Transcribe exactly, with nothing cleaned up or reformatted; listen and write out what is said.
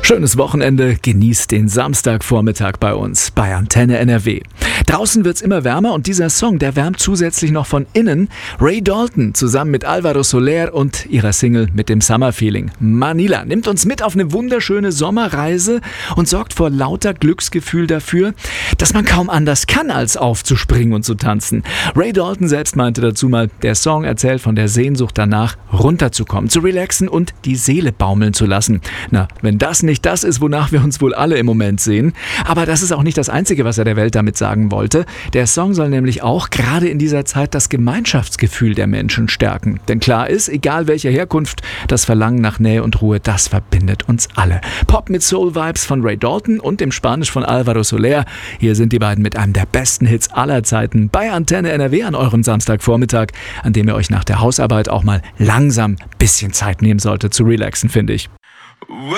Schönes Wochenende, genießt den Samstagvormittag bei uns bei Antenne N R W. Draußen wird's immer wärmer und dieser Song, der wärmt zusätzlich noch von innen. Ray Dalton zusammen mit Alvaro Soler und ihrer Single mit dem Summer Feeling. Manila nimmt uns mit auf eine wunderschöne Sommerreise und sorgt vor lauter Glücksgefühl dafür, dass man kaum anders kann, als aufzuspringen und zu tanzen. Ray Dalton selbst meinte dazu mal, der Song erzählt von der Sehnsucht danach, runterzukommen, zu relaxen und die Seele baumeln zu lassen. Na, wenn das nicht das ist, wonach wir uns wohl alle im Moment sehen. Aber das ist auch nicht das Einzige, was er der Welt damit sagen wollte. Der Song soll nämlich auch gerade in dieser Zeit das Gemeinschaftsgefühl der Menschen stärken. Denn klar ist, egal welche Herkunft, das Verlangen nach Nähe und Ruhe, das verbindet uns alle. Pop mit Soul-Vibes von Ray Dalton und dem Spanisch von Alvaro Soler. Hier sind die beiden mit einem der besten Hits aller Zeiten bei Antenne N R W an eurem Samstagvormittag, an dem ihr euch nach der Hausarbeit auch mal langsam ein bisschen Zeit nehmen solltet zu relaxen, finde ich.